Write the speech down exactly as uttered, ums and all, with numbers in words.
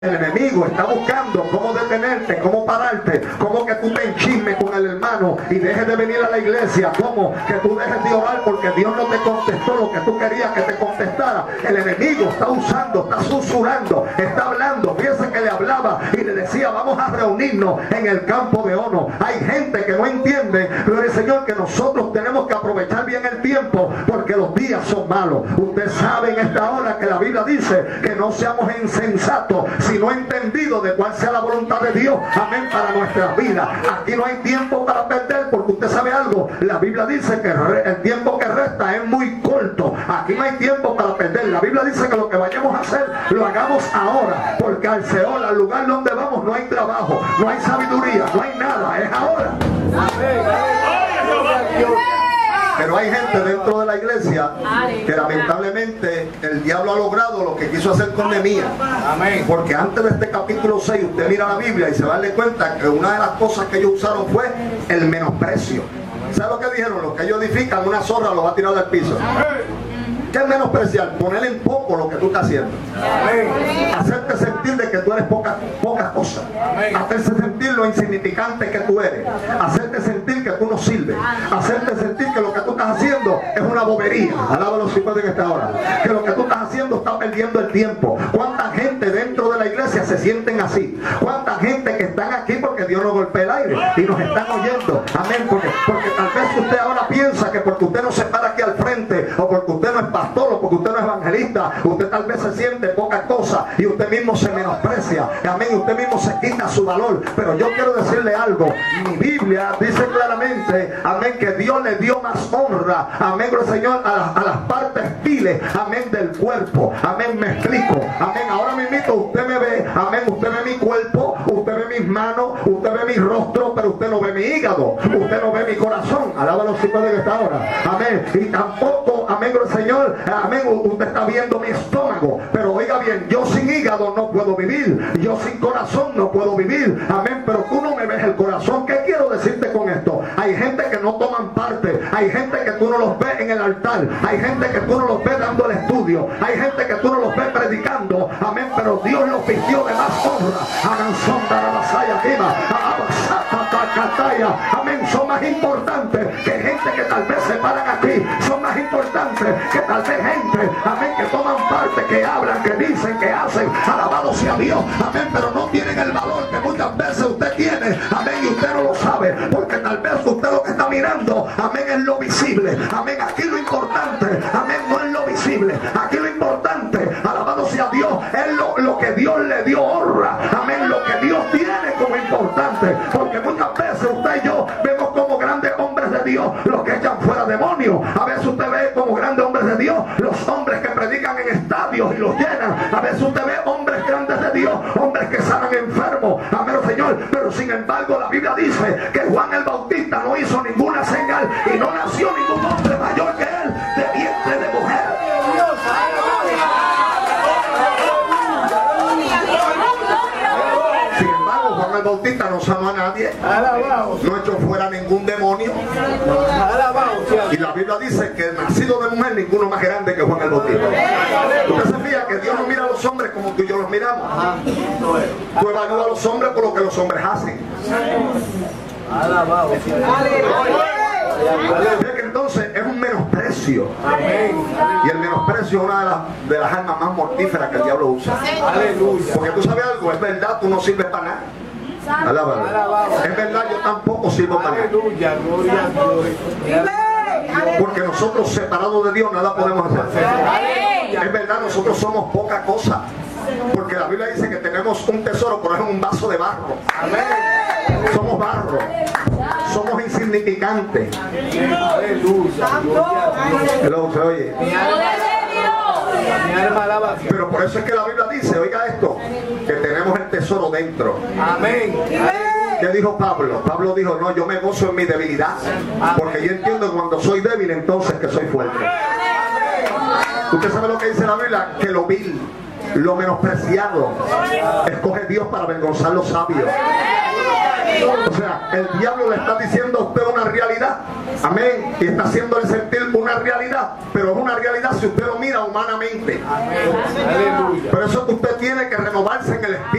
El enemigo está buscando cómo detenerte, cómo pararte, cómo que tú te enchismes con el hermano y dejes de venir a la iglesia, cómo que tú dejes de orar porque Dios no te contestó lo que tú querías que te contestara. El enemigo está usando, está susurrando, está hablando. Fíjense que le hablaba y le decía, vamos a reunirnos en el campo de Ono. Hay gente que no entiende, pero el Señor, que nosotros tenemos que aprovechar bien el tiempo porque los días son malos. Usted sabe en esta hora que la Biblia dice que no seamos insensatos, sino entendidos de cuál sea la voluntad de Dios, amén, para nuestra vida. Aquí no hay tiempo para perder, porque usted sabe algo, la Biblia dice que el tiempo que resta es muy corto. Aquí no hay tiempo para perder. La Biblia dice que lo que vayamos a hacer lo hagamos ahora, porque al Seol, al lugar donde vamos, no hay trabajo, no hay sabiduría, no hay nada, es ahora. Pero hay gente dentro de la iglesia que lamentablemente el diablo ha logrado lo que quiso hacer con Nehemías. Porque antes de este capítulo seis usted mira la Biblia y se va a darle cuenta que una de las cosas que ellos usaron fue el menosprecio. ¿Sabe lo que dijeron? Los que ellos edifican una zorra lo va a tirar del piso. ¿Qué es menospreciar? Poner en poco lo que tú estás haciendo. Amén. Hacerte sentir de que tú eres poca, poca cosa. Amén. Hacerte sentir lo insignificante que tú eres. Hacerte sentir que tú no sirves. Hacerte sentir que lo que tú estás haciendo es una bobería. Alaba los hijos en esta hora. Que lo que tú estás haciendo está perdiendo el tiempo. ¿Cuánta gente dentro de la iglesia se sienten así? ¿Cuánta gente que están aquí porque Dios nos golpea el aire y nos están oyendo? Amén. Porque, porque tal vez usted ahora piensa que porque usted no se para aquí al frente, o porque usted no es pastor, o porque usted no es evangelista, usted tal vez se siente poca cosa y usted mismo se menosprecia. Amén. Usted mismo se quita su valor. Pero yo quiero decirle algo. Mi Biblia dice claramente, amén, que Dios le dio más honra, amén, Señor, a las, a las partes viles, amén, del cuerpo. Amén, me explico. Amén. Ahora mismo usted me ve, amén, usted ve mi cuerpo, usted ve mis manos, usted ve mi rostro, pero usted no ve mi hígado, usted no ve mi corazón. Alaba los hijos de esta hora. Amén. Y tampoco, amén, Señor, amén, usted está viendo mi estómago. Pero oiga bien, yo sin hígado no puedo vivir, yo sin corazón no puedo vivir. Amén. Pero tú no me ves el corazón. ¿Qué quiero decirte con esto? Hay gente que no toman parte, hay gente que tú no los ves en el altar, hay gente que tú no los ves dando el estudio, hay gente que tú no los ves predicando. Amén. Pero Dios los vistió de más honra. Amén. Son más importantes que gente que tal vez se paran aquí. Son más importantes que tal vez gente, amén, que toman parte, que hablan, que dicen, que hacen. Alabado sea Dios. Amén. Pero no tienen el valor que muchas veces usted tiene. Amén. Y usted no lo sabe, porque tal vez usted lo que está mirando, amén, es lo visible. Amén. Aquí lo importante, amén, no es lo visible. Aquí lo importante, alabado sea Dios, es lo, lo que Dios le dio honra. Amén. Lo que Dios tiene como importante. Porque muchas veces usted y yo vemos como grandes hombres de Dios los que echan fuera demonios. A veces usted ve como grandes hombres de Dios los hombres que predican en estadios y los llenan. A veces usted ve hombres grandes de Dios, hombres que sanan enfermos. Amén, Señor. Pero sin embargo la Biblia dice que Juan el Bautista no hizo ninguna señal y no nació ningún hombre mayor que él de vientre de mujer. Sin embargo, Juan el Bautista no sanó a nadie, no echó fuera ningún demonio. Y la Biblia dice que nacido de mujer ninguno más grande que Juan el Bautista. Usted se fija que Dios no mira a los hombres como tú y yo los miramos. Tú evalúas a los hombres por lo que los hombres hacen. Que entonces es un menosprecio. Y el menosprecio es una de las, de las armas más mortíferas que el diablo usa. Porque tú sabes algo, es verdad, tú no sirves para nada. Alábalo. Es verdad, yo tampoco sirvo para nada. Porque nosotros separados de Dios nada podemos hacer. Es verdad, nosotros somos poca cosa. Porque la Biblia dice que tenemos un tesoro, pero es un vaso de barro. Amén. Somos barro. Somos insignificantes. Aleluya. Hello, ¿se oye? Pero por eso es que la Biblia dice, oiga esto, que tenemos el tesoro dentro. Amén. ¿Qué dijo Pablo? Pablo dijo, no, yo me gozo en mi debilidad, porque yo entiendo que cuando soy débil entonces que soy fuerte. Usted sabe lo que dice la Biblia, que lo vil, lo menospreciado, escoge Dios para avergonzar los sabios. O sea, el diablo le está diciendo a usted una realidad. Amén. Y está haciéndole sentir una realidad. Pero es una realidad si usted lo mira humanamente. Por eso es que usted tiene que renovarse en el espíritu.